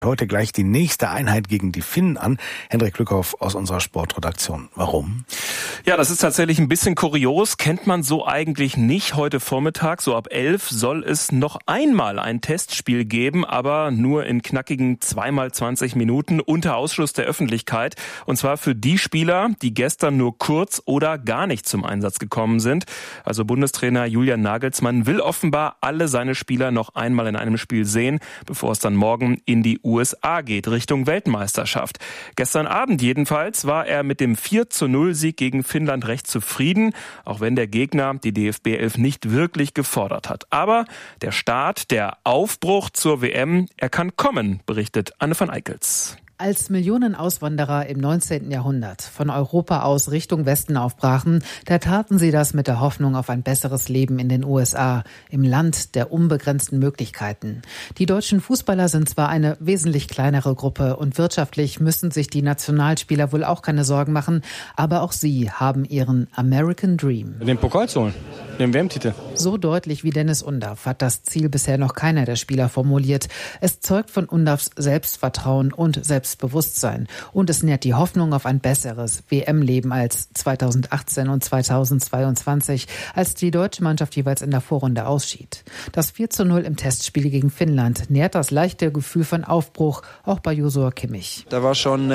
Heute gleich die nächste Einheit gegen die Finnen an. Hendrik Glückhoff aus unserer Sportredaktion. Warum? Ja, das ist tatsächlich ein bisschen kurios. Kennt man so eigentlich nicht. Heute Vormittag, so ab 11, soll es noch einmal ein Testspiel geben, aber nur in knackigen 2x20 Minuten unter Ausschluss der Öffentlichkeit. Und zwar für die Spieler, die gestern nur kurz oder gar nicht zum Einsatz gekommen sind. Also Bundestrainer Julian Nagelsmann will offenbar alle seine Spieler noch einmal in einem Spiel sehen, bevor es dann morgen in die USA geht, Richtung Weltmeisterschaft. Gestern Abend jedenfalls war er mit dem 4:0-Sieg gegen Finnland recht zufrieden, auch wenn der Gegner die DFB 11 nicht wirklich gefordert hat. Aber der Start, der Aufbruch zur WM, er kann kommen, berichtet Anne van Eickels. Als Millionen Auswanderer im 19. Jahrhundert von Europa aus Richtung Westen aufbrachen, da taten sie das mit der Hoffnung auf ein besseres Leben in den USA, im Land der unbegrenzten Möglichkeiten. Die deutschen Fußballer sind zwar eine wesentlich kleinere Gruppe und wirtschaftlich müssen sich die Nationalspieler wohl auch keine Sorgen machen, aber auch sie haben ihren American Dream. Den Pokal zu holen, den WM-Titel. So deutlich wie Dennis Undaff hat das Ziel bisher noch keiner der Spieler formuliert. Es zeugt von Undaffs Selbstvertrauen und Selbstbewusstsein und es nährt die Hoffnung auf ein besseres WM-Leben als 2018 und 2022, als die deutsche Mannschaft jeweils in der Vorrunde ausschied. Das 4:0 im Testspiel gegen Finnland nährt das leichte Gefühl von Aufbruch, auch bei Joshua Kimmich. Da war schon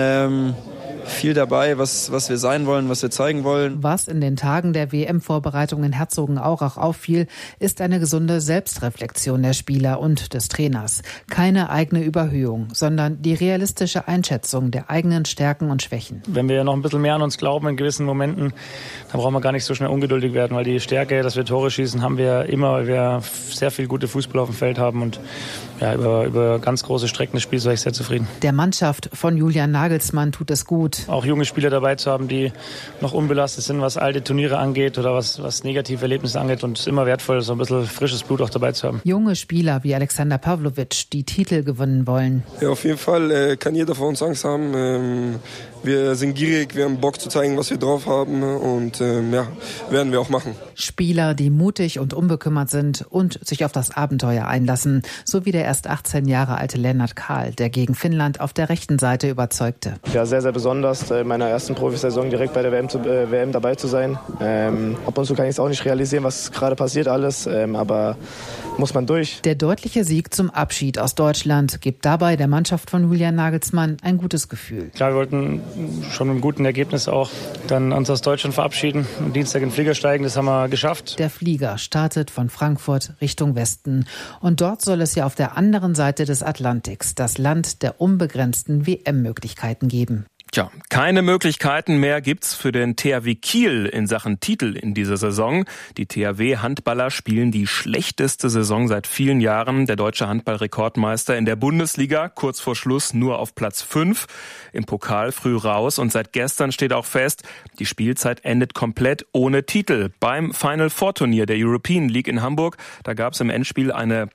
viel dabei, was wir sein wollen, was wir zeigen wollen. Was in den Tagen der WM-Vorbereitung in Herzogenaurach auffiel, ist eine gesunde Selbstreflexion der Spieler und des Trainers. Keine eigene Überhöhung, sondern die realistische Einschätzung der eigenen Stärken und Schwächen. Wenn wir noch ein bisschen mehr an uns glauben in gewissen Momenten, dann brauchen wir gar nicht so schnell ungeduldig werden, weil die Stärke, dass wir Tore schießen, haben wir immer, weil wir sehr viel gute Fußballer auf dem Feld haben und ja, über ganz große Strecken des Spiels war ich sehr zufrieden. Der Mannschaft von Julian Nagelsmann tut es gut. Auch junge Spieler dabei zu haben, die noch unbelastet sind, was alte Turniere angeht oder was negative Erlebnisse angeht, und es ist immer wertvoll, so ein bisschen frisches Blut auch dabei zu haben. Junge Spieler wie Alexander Pavlovic, die Titel gewinnen wollen. Ja, auf jeden Fall kann jeder von uns Angst haben. Wir sind gierig, wir haben Bock zu zeigen, was wir drauf haben und werden wir auch machen. Spieler, die mutig und unbekümmert sind und sich auf das Abenteuer einlassen, so wie der erst 18 Jahre alte Lennart Kahl, der gegen Finnland auf der rechten Seite überzeugte. Ja, sehr, sehr besonders, in meiner ersten Profisaison direkt bei der WM dabei zu sein. Ab und zu kann ich es auch nicht realisieren, was gerade passiert alles, aber muss man durch. Der deutliche Sieg zum Abschied aus Deutschland gibt dabei der Mannschaft von Julian Nagelsmann ein gutes Gefühl. Klar, wir wollten schon mit einem guten Ergebnis auch dann uns aus Deutschland verabschieden und Dienstag in den Flieger steigen, das haben wir geschafft. Der Flieger startet von Frankfurt Richtung Westen und dort soll es ja auf der anderen Seite des Atlantiks das Land der unbegrenzten WM-Möglichkeiten geben. Tja, keine Möglichkeiten mehr gibt's für den THW Kiel in Sachen Titel in dieser Saison. Die THW-Handballer spielen die schlechteste Saison seit vielen Jahren. Der deutsche Handball-Rekordmeister in der Bundesliga, kurz vor Schluss nur auf Platz 5, im Pokal früh raus. Und seit gestern steht auch fest, die Spielzeit endet komplett ohne Titel. Beim Final-Four-Turnier der European League in Hamburg, da gab's im Endspiel eine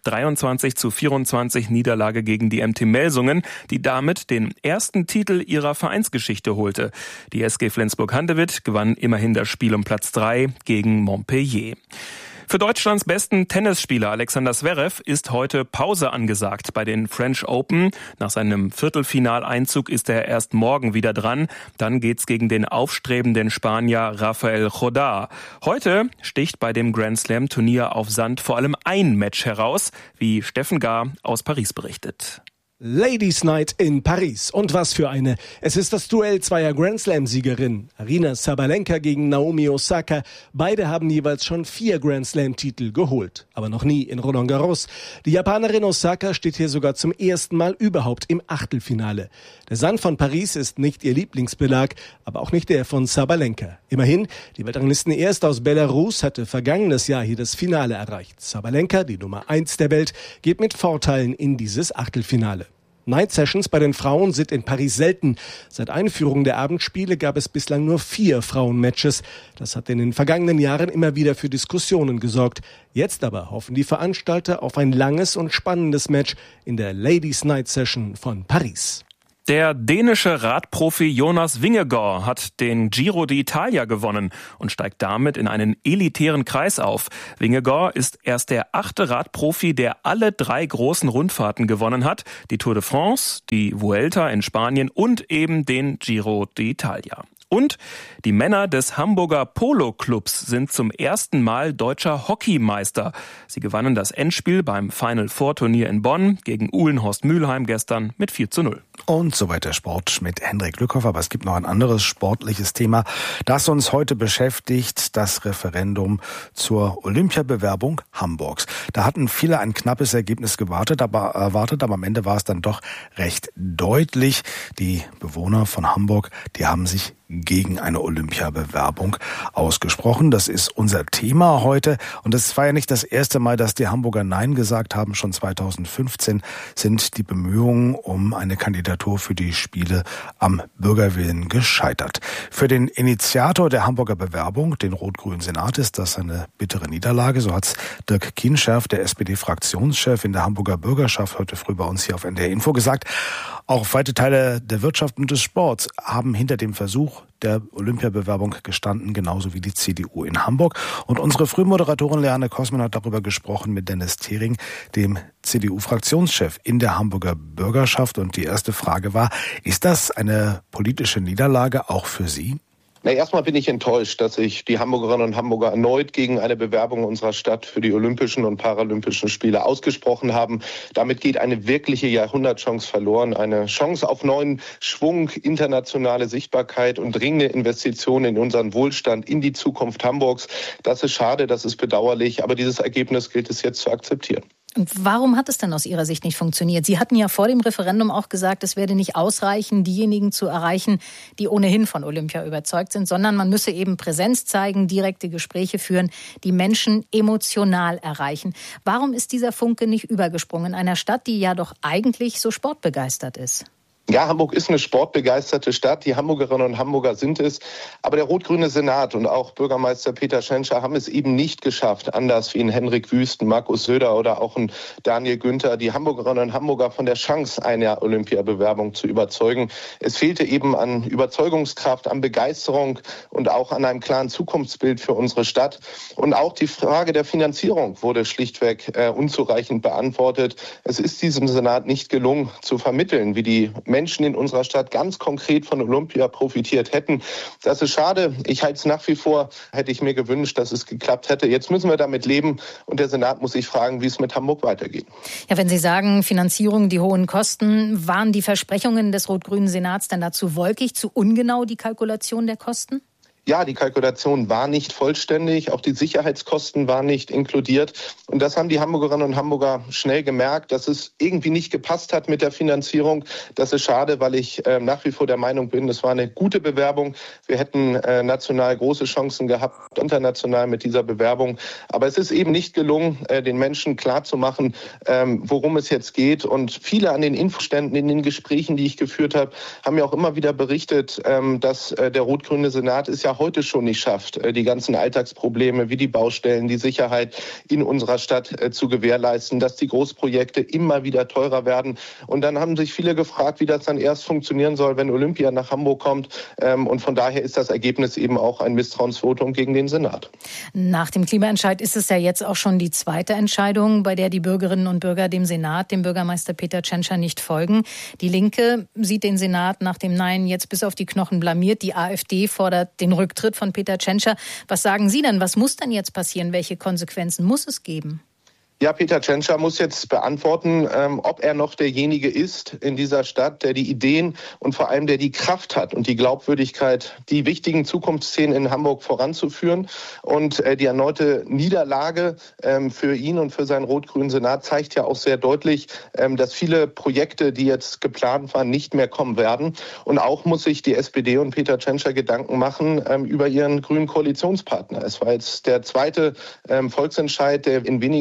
23:24 Niederlage gegen die MT Melsungen, die damit den ersten Titel ihrer Vereinsgeschichte holte. Die SG Flensburg-Handewitt gewann immerhin das Spiel um Platz 3 gegen Montpellier. Für Deutschlands besten Tennisspieler Alexander Zverev ist heute Pause angesagt bei den French Open. Nach seinem Viertelfinaleinzug ist er erst morgen wieder dran. Dann geht's gegen den aufstrebenden Spanier Rafael Jodar. Heute sticht bei dem Grand Slam Turnier auf Sand vor allem ein Match heraus, wie Steffen Gahr aus Paris berichtet. Ladies Night in Paris. Und was für eine. Es ist das Duell zweier Grand Slam-Siegerinnen. Aryna Sabalenka gegen Naomi Osaka. Beide haben jeweils schon 4 Grand Slam-Titel geholt. Aber noch nie in Roland Garros. Die Japanerin Osaka steht hier sogar zum ersten Mal überhaupt im Achtelfinale. Der Sand von Paris ist nicht ihr Lieblingsbelag, aber auch nicht der von Sabalenka. Immerhin, die Weltranglisten erst aus Belarus hatte vergangenes Jahr hier das Finale erreicht. Sabalenka, die Nummer 1 der Welt, geht mit Vorteilen in dieses Achtelfinale. Night Sessions bei den Frauen sind in Paris selten. Seit Einführung der Abendspiele gab es bislang nur 4 Frauenmatches. Das hat in den vergangenen Jahren immer wieder für Diskussionen gesorgt. Jetzt aber hoffen die Veranstalter auf ein langes und spannendes Match in der Ladies Night Session von Paris. Der dänische Radprofi Jonas Vingegaard hat den Giro d'Italia gewonnen und steigt damit in einen elitären Kreis auf. Vingegaard ist erst der 8. Radprofi, der alle 3 großen Rundfahrten gewonnen hat. Die Tour de France, die Vuelta in Spanien und eben den Giro d'Italia. Und die Männer des Hamburger Polo-Clubs sind zum ersten Mal deutscher Hockeymeister. Sie gewannen das Endspiel beim Final-Four-Turnier in Bonn gegen Uhlenhorst Mülheim gestern mit 4:0. Und soweit der Sport mit Hendrik Lückhoff. Aber es gibt noch ein anderes sportliches Thema, das uns heute beschäftigt, das Referendum zur Olympiabewerbung Hamburgs. Da hatten viele ein knappes Ergebnis erwartet, aber am Ende war es dann doch recht deutlich. Die Bewohner von Hamburg, die haben sich gegen eine Olympiabewerbung ausgesprochen. Das ist unser Thema heute. Und es war ja nicht das erste Mal, dass die Hamburger Nein gesagt haben. Schon 2015 sind die Bemühungen um eine Kandidatur für die Spiele am Bürgerwillen gescheitert. Für den Initiator der Hamburger Bewerbung, den rot-grünen Senat, ist das eine bittere Niederlage. So hat Dirk Kienscherf, der SPD-Fraktionschef in der Hamburger Bürgerschaft, heute früh bei uns hier auf NDR Info gesagt. Auch weite Teile der Wirtschaft und des Sports haben hinter dem Versuch der Olympiabewerbung gestanden, genauso wie die CDU in Hamburg. Und unsere Frühmoderatorin Leanne Kosman hat darüber gesprochen mit Dennis Thering, dem CDU-Fraktionschef in der Hamburger Bürgerschaft. Und die erste Frage war, ist das eine politische Niederlage auch für Sie? Erstmal bin ich enttäuscht, dass sich die Hamburgerinnen und Hamburger erneut gegen eine Bewerbung unserer Stadt für die Olympischen und Paralympischen Spiele ausgesprochen haben. Damit geht eine wirkliche Jahrhundertchance verloren. Eine Chance auf neuen Schwung, internationale Sichtbarkeit und dringende Investitionen in unseren Wohlstand, in die Zukunft Hamburgs. Das ist schade, das ist bedauerlich, aber dieses Ergebnis gilt es jetzt zu akzeptieren. Und warum hat es denn aus Ihrer Sicht nicht funktioniert? Sie hatten ja vor dem Referendum auch gesagt, es werde nicht ausreichen, diejenigen zu erreichen, die ohnehin von Olympia überzeugt sind, sondern man müsse eben Präsenz zeigen, direkte Gespräche führen, die Menschen emotional erreichen. Warum ist dieser Funke nicht übergesprungen in einer Stadt, die ja doch eigentlich so sportbegeistert ist? Ja, Hamburg ist eine sportbegeisterte Stadt. Die Hamburgerinnen und Hamburger sind es. Aber der rot-grüne Senat und auch Bürgermeister Peter Tschentscher haben es eben nicht geschafft, anders wie ein Henrik Wüst, Markus Söder oder auch ein Daniel Günther, die Hamburgerinnen und Hamburger von der Chance einer Olympiabewerbung zu überzeugen. Es fehlte eben an Überzeugungskraft, an Begeisterung und auch an einem klaren Zukunftsbild für unsere Stadt. Und auch die Frage der Finanzierung wurde schlichtweg unzureichend beantwortet. Es ist diesem Senat nicht gelungen zu vermitteln, wie die Menschen in unserer Stadt ganz konkret von Olympia profitiert hätten. Das ist schade. Ich halte es nach wie vor, hätte ich mir gewünscht, dass es geklappt hätte. Jetzt müssen wir damit leben und der Senat muss sich fragen, wie es mit Hamburg weitergeht. Ja, wenn Sie sagen, Finanzierung, die hohen Kosten, waren die Versprechungen des rot-grünen Senats denn dazu wolkig, zu ungenau die Kalkulation der Kosten? Ja, die Kalkulation war nicht vollständig, auch die Sicherheitskosten waren nicht inkludiert. Und das haben die Hamburgerinnen und Hamburger schnell gemerkt, dass es irgendwie nicht gepasst hat mit der Finanzierung. Das ist schade, weil ich nach wie vor der Meinung bin, es war eine gute Bewerbung. Wir hätten national große Chancen gehabt, international mit dieser Bewerbung. Aber es ist eben nicht gelungen, den Menschen klarzumachen, worum es jetzt geht. Und viele an den Infoständen, in den Gesprächen, die ich geführt habe, haben ja auch immer wieder berichtet, dass der rot-grüne Senat es ja heute schon nicht schafft, die ganzen Alltagsprobleme wie die Baustellen, die Sicherheit in unserer Stadt zu gewährleisten, dass die Großprojekte immer wieder teurer werden. Und dann haben sich viele gefragt, wie das dann erst funktionieren soll, wenn Olympia nach Hamburg kommt. Und von daher ist das Ergebnis eben auch ein Misstrauensvotum gegen den Senat. Nach dem Klimaentscheid ist es ja jetzt auch schon die zweite Entscheidung, bei der die Bürgerinnen und Bürger dem Senat, dem Bürgermeister Peter Tschentscher nicht folgen. Die Linke sieht den Senat nach dem Nein jetzt bis auf die Knochen blamiert. Die AfD fordert den Rücktritt von Peter Tschentscher. Was sagen Sie denn? Was muss denn jetzt passieren? Welche Konsequenzen muss es geben? Ja, Peter Tschentscher muss jetzt beantworten, ob er noch derjenige ist in dieser Stadt, der die Ideen und vor allem der die Kraft hat und die Glaubwürdigkeit, die wichtigen Zukunftsszenen in Hamburg voranzuführen. Und die erneute Niederlage für ihn und für seinen rot-grünen Senat zeigt ja auch sehr deutlich, dass viele Projekte, die jetzt geplant waren, nicht mehr kommen werden. Und auch muss sich die SPD und Peter Tschentscher Gedanken machen über ihren grünen Koalitionspartner. Es war jetzt der zweite Volksentscheid, der in wenigen Monaten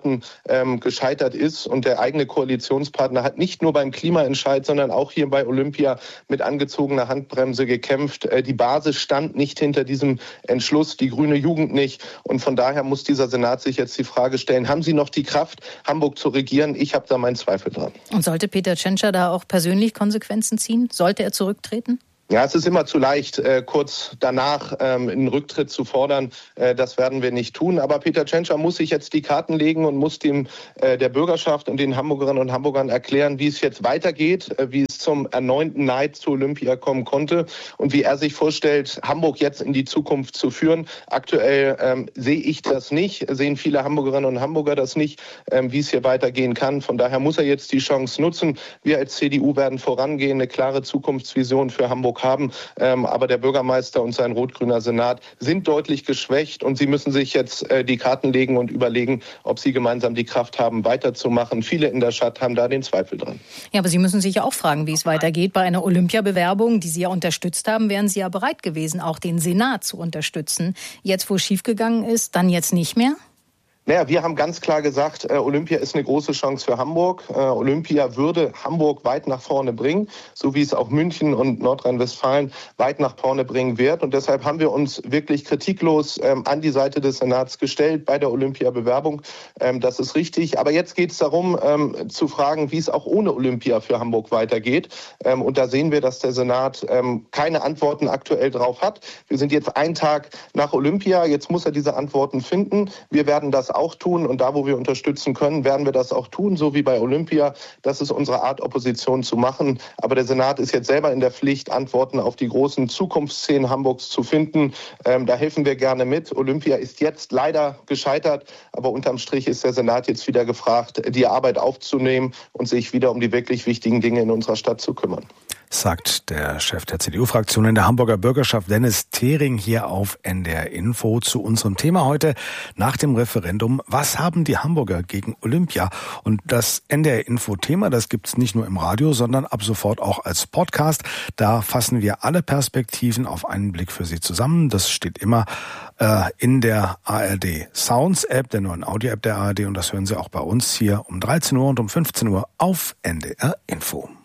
Monaten gescheitert ist. Und der eigene Koalitionspartner hat nicht nur beim Klimaentscheid, sondern auch hier bei Olympia mit angezogener Handbremse gekämpft. Die Basis stand nicht hinter diesem Entschluss, die grüne Jugend nicht. Und von daher muss dieser Senat sich jetzt die Frage stellen, haben Sie noch die Kraft, Hamburg zu regieren? Ich habe da meinen Zweifel dran. Und sollte Peter Tschentscher da auch persönlich Konsequenzen ziehen? Sollte er zurücktreten? Ja, es ist immer zu leicht, kurz danach einen Rücktritt zu fordern. Das werden wir nicht tun. Aber Peter Tschentscher muss sich jetzt die Karten legen und muss der Bürgerschaft und den Hamburgerinnen und Hamburgern erklären, wie es jetzt weitergeht, wie es zum erneuten Neid zu Olympia kommen konnte und wie er sich vorstellt, Hamburg jetzt in die Zukunft zu führen. Aktuell sehe ich das nicht, sehen viele Hamburgerinnen und Hamburger das nicht, wie es hier weitergehen kann. Von daher muss er jetzt die Chance nutzen. Wir als CDU werden vorangehen, eine klare Zukunftsvision für Hamburg haben. Aber der Bürgermeister und sein rot-grüner Senat sind deutlich geschwächt und sie müssen sich jetzt die Karten legen und überlegen, ob sie gemeinsam die Kraft haben, weiterzumachen. Viele in der Stadt haben da den Zweifel dran. Ja, aber Sie müssen sich ja auch fragen, wie es weitergeht. Bei einer Olympiabewerbung, die Sie ja unterstützt haben, wären Sie ja bereit gewesen, auch den Senat zu unterstützen. Jetzt, wo es schiefgegangen ist, dann jetzt nicht mehr? Naja, wir haben ganz klar gesagt, Olympia ist eine große Chance für Hamburg. Olympia würde Hamburg weit nach vorne bringen, so wie es auch München und Nordrhein-Westfalen weit nach vorne bringen wird. Und deshalb haben wir uns wirklich kritiklos an die Seite des Senats gestellt bei der Olympia-Bewerbung. Das ist richtig. Aber jetzt geht es darum, zu fragen, wie es auch ohne Olympia für Hamburg weitergeht. Und da sehen wir, dass der Senat keine Antworten aktuell drauf hat. Wir sind jetzt einen Tag nach Olympia. Jetzt muss er diese Antworten finden. Wir werden das auch tun und da, wo wir unterstützen können, werden wir das auch tun, so wie bei Olympia. Das ist unsere Art, Opposition zu machen. Aber der Senat ist jetzt selber in der Pflicht, Antworten auf die großen Zukunftsszenen Hamburgs zu finden. Da helfen wir gerne mit. Olympia ist jetzt leider gescheitert, aber unterm Strich ist der Senat jetzt wieder gefragt, die Arbeit aufzunehmen und sich wieder um die wirklich wichtigen Dinge in unserer Stadt zu kümmern. Sagt der Chef der CDU-Fraktion in der Hamburger Bürgerschaft, Dennis Thering, hier auf NDR Info zu unserem Thema heute nach dem Referendum. Was haben die Hamburger gegen Olympia? Und das NDR Info-Thema, das gibt's nicht nur im Radio, sondern ab sofort auch als Podcast. Da fassen wir alle Perspektiven auf einen Blick für Sie zusammen. Das steht immer in der ARD Sounds App, der neuen Audio-App der ARD. Und das hören Sie auch bei uns hier um 13 Uhr und um 15 Uhr auf NDR Info.